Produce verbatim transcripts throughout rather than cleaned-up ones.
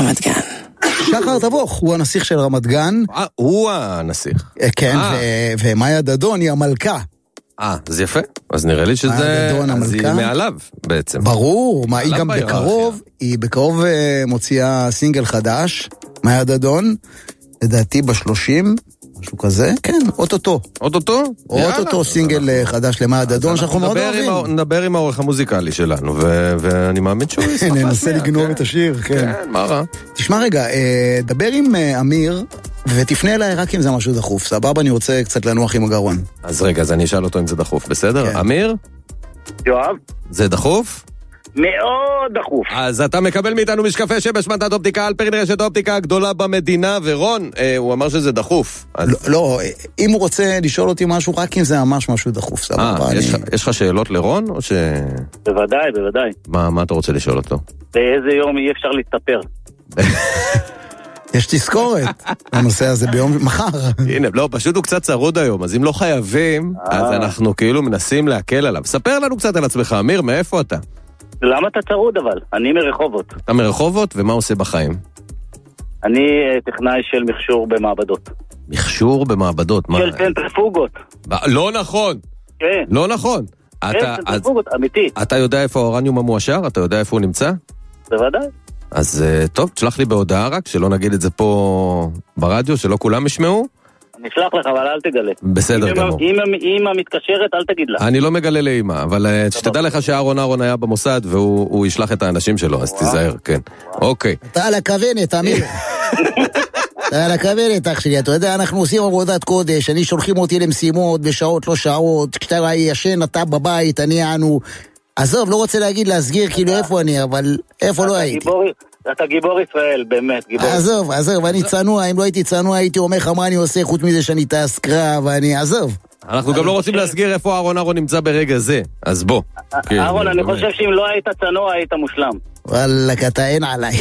רמת גן. שחר תבוך, הוא הנסיך של רמת גן. אה, הוא הנסיך. כן, ומאיה דדון היא המלכה. אה, זה יפה. אז נראה לי שזה... אז היא מעליו בעצם. ברור, מה היא גם בקרוב, היא בקרוב מוציאה סינגל חדש, מאיה דדון, לדעתי בשלושים, משהו כזה, כן, אוטוטו. אוטוטו? אוטוטו סינגל חדש למאיה דדון, שאנחנו מאוד אוהבים. נדבר עם העורך המוזיקלי שלנו, ואני מאמין שהוא ישמח להשמיע. ננסה לגנוב את השיר, כן. כן, מה רע? תשמע רגע, דבר עם אמיר, ותפנה אליי רק אם זה משהו דחוף. סבבה, אני רוצה קצת לנוח עם הגרון. אז רגע, אז אני אשאל אותו אם זה דחוף, בסדר? אמיר? יואב? זה דחוף? מאוד דחוף. אז אתה מקבל מאיתנו משקפי שמש מתנת אופטיקה על פרין רשת האופטיקה הגדולה במדינה, ורון, אה, הוא אמר שזה דחוף. אז... לא, לא, אם הוא רוצה לשאול אותי משהו, רק אם זה ממש משהו דחוף, סבבה. אה, יש, אני... יש לך שאלות לרון, או ש... בוודאי, בוודאי. מה, מה אתה רוצה לשאול אותו? באיזה יום אי אפשר להתאפר? יש תזכורת, הנושא הזה ביום מחר. הנה, לא, פשוט הוא קצת צרוד היום, אז אם לא חייבים, אז אנחנו כאילו מנסים להקל עליו. ספר לנו קצת על עצמך, אמיר, מאיפה אתה? למה אתה צרוד אבל? אני מרחובות. אתה מרחובות, ומה עושה בחיים? אני טכנאי של מכשור במעבדות. מכשור במעבדות? של צנטריפוגות. לא נכון. כן. לא נכון. כן, צנטריפוגות, אמיתי. אתה יודע איפה האורניום המואשר? אתה יודע איפה הוא נמצא? בוודאי. אז טוב, תשלח לי בהודעה רק, שלא נגיד את זה פה ברדיו, שלא כולם ישמעו. אני אשלח לך, אבל אל תגלה. בסדר גמור. אם אמא מתקשרת, אל תגיד לה. אני לא מגלה לאמא, אבל שתדע לך שאהרון אהרון היה במוסד, והוא ישלח את האנשים שלו, אז תיזהר, כן. אוקיי. אתה על הכוונת, אמיר. אתה על הכוונת, אח שלי. אתה יודע, אנחנו עושים עבודת קודש, אני שולחים אותי למשימות בשעות לא שעות, כשאתה ישן, אתה בבית, אני אנו... עזוב, לא רוצה להגיד להסגיר כאילו איפה אני, אבל איפה לא הייתי. אתה גיבור ישראל, באמת, גיבור. עזוב, עזוב, אני צנוע, אם לא הייתי צנוע, הייתי אומר לך מה אני עושה, חוץ מזה שאני טס קרב, ואני, עזוב. אנחנו גם לא רוצים להסגיר איפה אהרון אהרון נמצא ברגע זה, אז בוא. אהרון, אני חושב שאם לא היית צנוע, היית מושלם. וואלה, אתה אין עליי.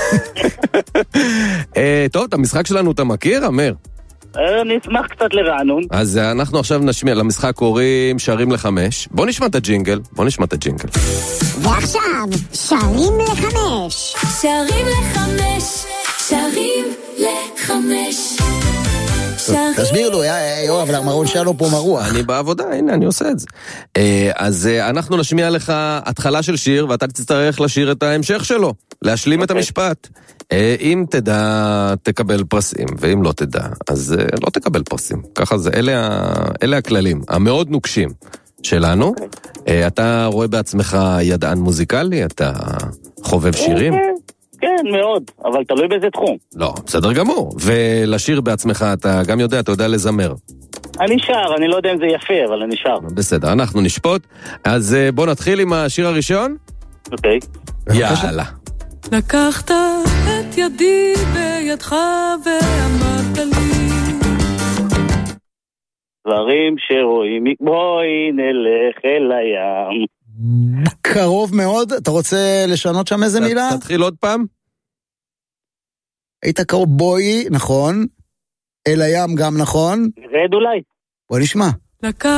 טוב, את המשחק שלנו אתה מכיר, אמיר? אני אשמח קצת לרענון. אז אנחנו עכשיו נשמיע, למשחק קוראים שרים לחמש. בוא נשמע את הג'ינגל, בוא נשמע את הג'ינגל. ועכשיו, שרים לחמש. שרים לחמש, שרים לחמש. תסביר לו, יואב, למרון שלו פה מרוח. אני בעבודה, הנה, אני עושה את זה. אז אנחנו נשמיע לך התחלה של שיר, ואתה תצטרך לשיר את ההמשך שלו, להשלים את המשפט. אם תדע, תקבל פרסים, ואם לא תדע, אז לא תקבל פרסים. ככה זה, אלה הכללים, המאוד נוקשים שלנו. אתה רואה בעצמך ידען מוזיקלי, אתה חובב שירים? כן, מאוד, אבל תלוי באיזה תחום. לא, בסדר גמור. ולשיר בעצמך, אתה גם יודע, אתה יודע לזמר. אני שר, אני לא יודע אם זה יפה, אבל אני שר. בסדר, אנחנו נשפוט. אז בוא נתחיל עם השיר הראשון. אוקיי. יאללה. לקחת את ידי בידך ואמרת לי דברים שרואים, בואי נלך אל הים. קרוב מאוד, אתה רוצה לשנות שם איזה מילה? תתחיל עוד פעם. היית קרוב, בואי, נכון. אל הים גם נכון. רד אולי. בוא נשמע. לקחת